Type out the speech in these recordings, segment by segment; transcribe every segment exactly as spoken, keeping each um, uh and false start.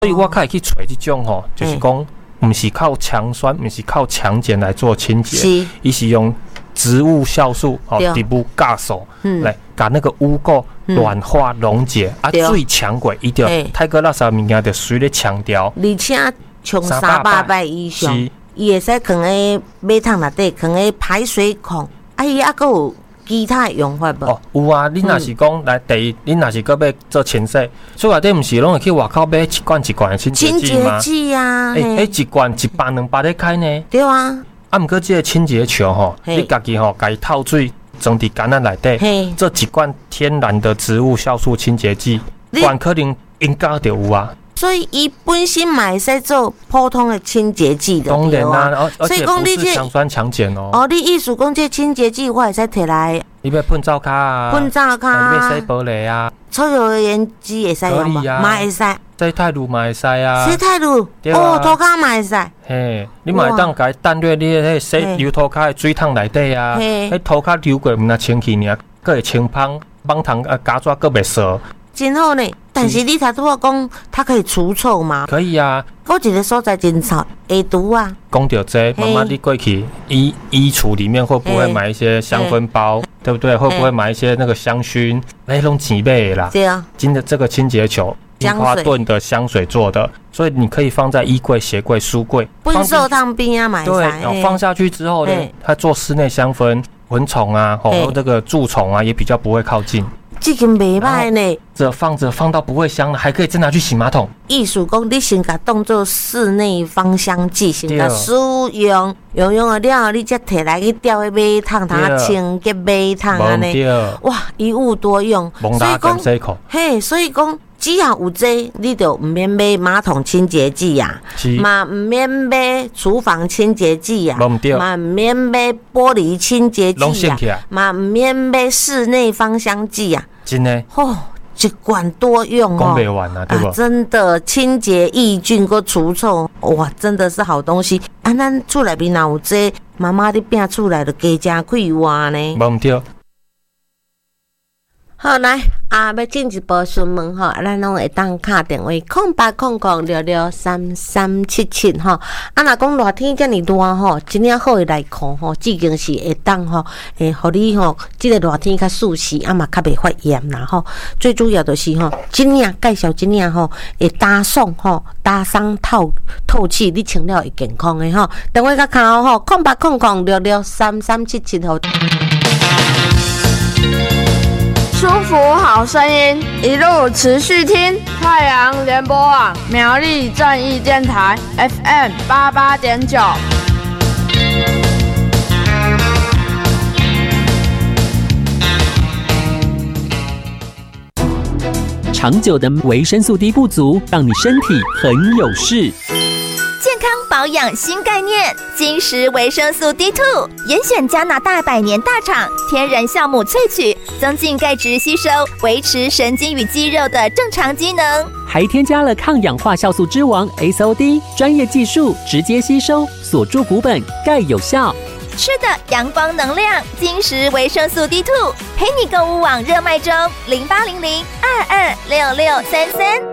所以我可以去找这种吼，就是讲，不是靠强酸，不是靠强碱来做清洁，伊是用植物酵素哦，底部加手来把那个污垢软化溶解，啊，最强过一条泰戈拉啥物件就随咧强调， 而且从三百摆以上，伊会使放喺马桶内底，放喺排水孔，啊，伊还佫有其他的用法无？ 哦，有啊，你若是讲来第一，你若是搁要做清洗，所以内底毋是拢会去外口买一罐一罐的清洁剂吗？ 清洁剂啊， 诶，迄一罐一百两百咧开呢？ 对啊。 啊，毋过即个清洁球吼，你家己吼，家己透水装伫干仔内底，做一罐天然的植物酵素清洁剂，罐可能应该就有啊。 所以，伊本身嘛会使做普通的清洁剂的， 当然啦，而且不是强酸强碱哦。 哦，你意思讲这清洁剂我会使摕来？ 你要喷灶骹啊， 喷灶骹啊， 你要洗玻璃啊， 抽油烟机会使用吗？嘛会使。 洗太乳嘛会使啊， 洗太乳，哦，涂骹嘛会使。 嘿，你嘛会当甲伊淡略你迄洗流涂骹的水桶内底啊，迄涂骹流过毋若清气尔，佫会清芳，帮糖啊加纸佫袂涩。 真好呢，但是你才拄我讲，它可以除臭吗？ 可以啊。 我一个所在真臭，会毒啊。 讲到这，妈妈你过去衣衣橱里面会不会买一些香氛包，对不对？会不会买一些那个香薰？那种钱买的啦。 对啊。 今的这个清洁球，樱花盾的香水做的，所以你可以放在衣柜、鞋柜、书柜。 笨手汤边啊，买对，然后放下去之后呢，它做室内香氛，蚊虫啊，哦，这个蛀虫啊，也比较不会靠近。 这个袂歹呢， 这放着放到不会香了，还可以再拿去洗马桶。 意思讲，你先甲当做室内芳香剂，先甲使用，用用了，你才摕来去吊喺马桶，它清洁马桶安尼。哇，一物多用， 所以讲， 嘿，所以讲。只要有这，你就唔免买马桶清洁剂呀，嘛唔免买厨房清洁剂呀，嘛唔免买玻璃清洁剂呀，嘛唔免买室内芳香剂呀。 真的哦，一罐多用哦， 讲不完啊，对不？ 啊、真的清洁抑菌跟除臭，哇，真的是好东西。啊，咱厝内面有这，妈妈的变出来就加加开活呢。 冇唔对。 好来啊，要进一步询问吼，咱拢会当打电话空八空空六六三三七七吼。啊，若讲热天遮尔热吼，真正好的内裤吼，至今是会当吼，诶，互你吼，即个热天较舒适，啊嘛较袂发炎啦吼。最主要就是吼，真正介绍真正吼，会打爽吼，打爽透透气，你穿了会健康的吼。电话甲卡吼，空八空空六六三三七七吼。 舒服好声音，一路持续听太阳联播网苗栗正义电台 F M 八八点九。 长久的维生素 D 不足，让你身体很有事。 健康保养新概念，金石维生素 D 二 严选加拿大百年大厂天然酵母萃取，增进钙质吸收，维持神经与肌肉的正常机能， 还添加了抗氧化酵素之王 S O D 专业技术，直接吸收，锁住骨本，钙有效。 吃的阳光能量，金石维生素 D 二 陪你购物网热卖中，零八零零二二六六三三。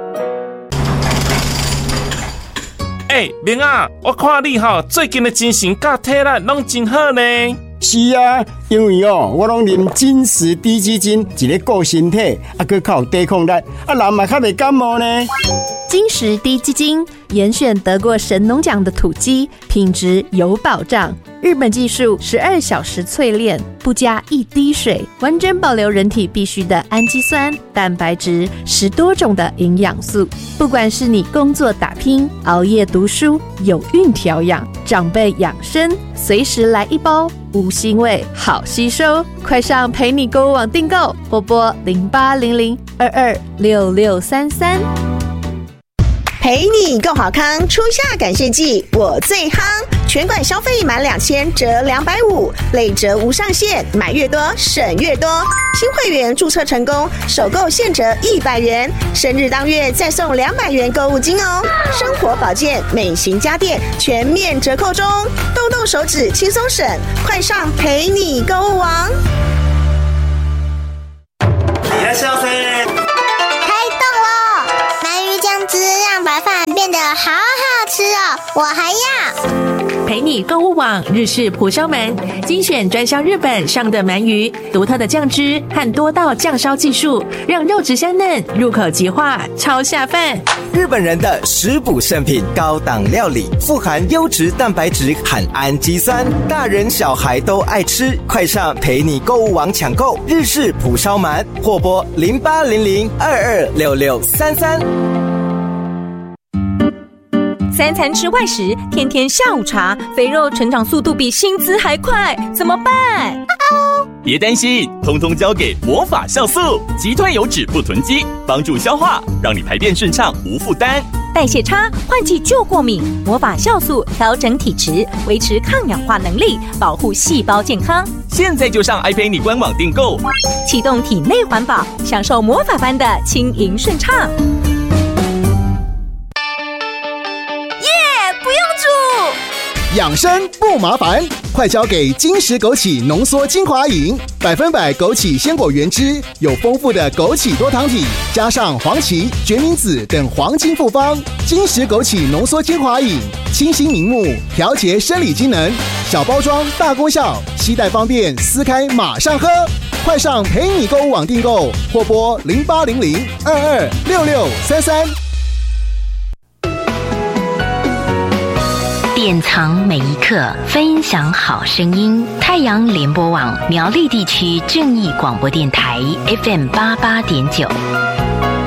哎、欸，明啊，我看你吼最近的精神甲体力拢真好呢。 是啊，因为哦，我拢啉金石低基金，一个顾身体，啊，佮较有抵抗力，啊，人嘛较袂感冒呢。 金石低基金严选得过神农奖的土鸡，品质有保障。日本技术十二小时淬炼，不加一滴水，完整保留人体必需的氨基酸、蛋白质，十多种的营养素。不管是你工作打拼、熬夜读书、有孕调养、长辈养生，随时来一包，无腥味，好吸收。快上陪你购物网订购，或拨零八零零二二六六三三。 陪你够好康，初夏感谢季我最夯，全馆消费满两千折两百五，累折无上限，买越多省越多。新会员注册成功，首购现折一百元，生日当月再送两百元购物金哦。生活保健、美型家电全面折扣中，动动手指轻松省，快上陪你购物网。 いらっしゃいませ。 开动喽！鳗鱼酱汁让白饭我还要陪你购物网日式蒲烧鳗，精选专销日本上的鳗鱼，独特的酱汁和多道酱烧技术，让肉质香嫩，入口即化，超下饭。 日本人的食补圣品，高档料理，富含优质蛋白质和氨基酸，大人小孩都爱吃。快上陪你购物网抢购日式蒲烧鳗，或拨零八零零二二六六三三。 三餐吃外食，天天下午茶，肥肉成长速度比薪资还快，怎么办？ 别担心，通通交给魔法酵素，击退油脂不囤积，帮助消化，让你排便顺畅无负担。 代谢差，换季就过敏，魔法酵素调整体质，维持抗氧化能力，保护细胞健康。 现在就上 iPay 官网订购， 启动体内环保，享受魔法般的轻盈顺畅。 养生不麻烦，快交给金石枸杞浓缩精华饮，百分百枸杞鲜果原汁，有丰富的枸杞多糖体，加上黄芪、决明子等黄金复方。金石枸杞浓缩精华饮，清新明目，调节生理机能，小包装大功效，携带方便，撕开马上喝。快上陪你购物网订购，或拨零八零零二二六六三三。 典藏每一刻，分享好声音。太阳联播网苗栗地区正义广播电台 F M 八八点九。